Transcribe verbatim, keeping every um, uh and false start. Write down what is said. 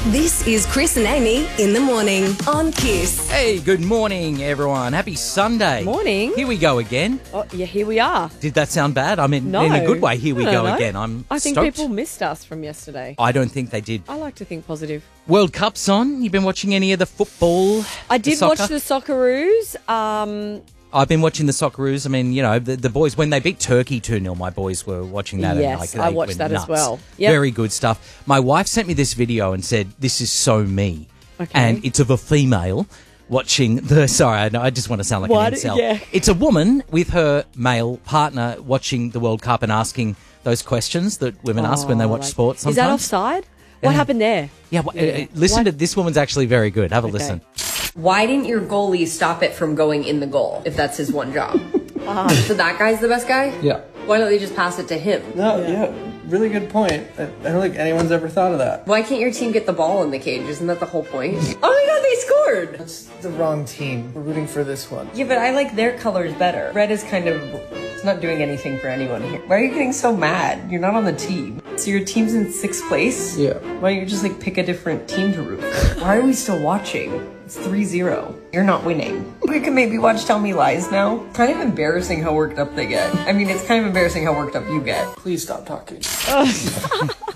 This is Chris and Amy in the morning on Kiss. Hey, good morning, everyone. Happy Sunday. Morning. Here we go again. Oh, yeah, here we are. Did that sound bad? I mean, No. in a good way. Here we I go don't know. again. I'm I think stoked. people missed us from yesterday. I don't think they did. I like to think positive. World Cup's on. You've been watching any of the football? I did the watch soccer? the Socceroos. Um, I've been watching the Socceroos. I mean, you know, the, the boys, when they beat Turkey two nil, my boys were watching that. Yes, and like, I they watched went that as nuts. well. Yep. Very good stuff. My wife sent me this video and said, this is so me. Okay. And it's of a female watching the... Sorry, I, know, I just want to sound like What? an incel. Yeah. It's a woman with her male partner watching the World Cup and asking those questions that women ask when they watch like- sports sometimes. Is that offside? What Yeah. happened there? Yeah, well, uh, listen What? to... This woman's actually very good. Have a Okay. listen. Why didn't your goalie stop it from going in the goal if that's his one job? So that guy's the best guy? Yeah. Why don't they just pass it to him? No, yeah. Really good point. I, I don't think anyone's ever thought of that. Why can't your team get the ball in the cage? Isn't that the whole point? Oh my god, they scored! That's the wrong team. We're rooting for this one. Yeah, but I like their colors better. Red is kind of, it's not doing anything for anyone here. Why are you getting so mad? You're not on the team. So your team's in sixth place? Yeah. Why don't you just like pick a different team to root for? Why are we still watching? It's three zero. You're not winning. We can maybe watch Tell Me Lies now. Kind of embarrassing how worked up they get. I mean, it's kind of embarrassing how worked up you get. Please stop talking.